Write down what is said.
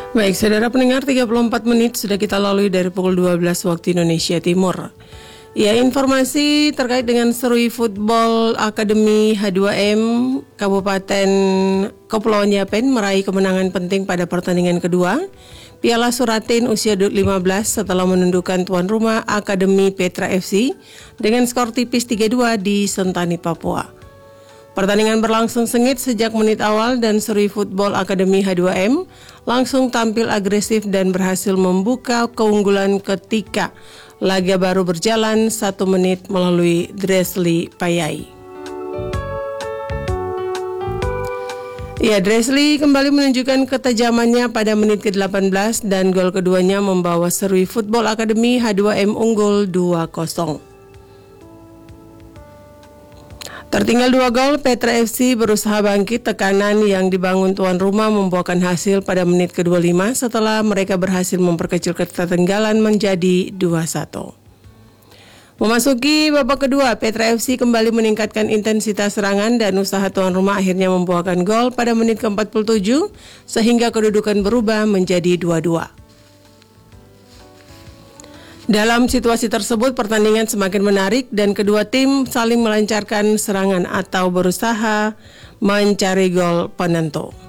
Baik, saudara pendengar, 34 menit sudah kita lalui dari pukul 12 waktu Indonesia Timur. Ya, informasi terkait dengan Serui Football Academy H2M Kabupaten Kepulauan Yapen meraih kemenangan penting pada pertandingan kedua Piala Suratin usia 15 setelah menundukkan tuan rumah Akademi Petra FC dengan skor tipis 3-2 di Sentani, Papua. Pertandingan berlangsung sengit sejak menit awal dan Serui Football Academy H2M langsung tampil agresif dan berhasil membuka keunggulan ketika laga baru berjalan 1 menit melalui Dresley Payai. Ya, Dresley kembali menunjukkan ketajamannya pada menit ke-18 dan gol keduanya membawa Serui Football Academy H2M unggul 2-0. Tertinggal 2 gol, Petra FC berusaha bangkit. Tekanan yang dibangun tuan rumah membuahkan hasil pada menit ke-25 setelah mereka berhasil memperkecil ketertinggalan menjadi 2-1. Memasuki babak kedua, Petra FC kembali meningkatkan intensitas serangan dan usaha tuan rumah akhirnya membuahkan gol pada menit ke-47 sehingga kedudukan berubah menjadi 2-2. Dalam situasi tersebut, pertandingan semakin menarik dan kedua tim saling melancarkan serangan atau berusaha mencari gol penentu.